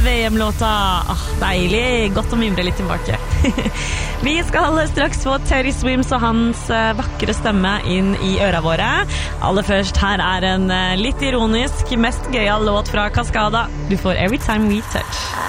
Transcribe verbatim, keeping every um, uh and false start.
V M-låta, ah, deilig, godt å mimre litt tilbake. Vi skal straks få Teddy Swims og hans vakre stemme inn i øra våre. Aller først, her er en litt ironisk, mest gøyal låt fra Cascada. Du får Every Time We Touch.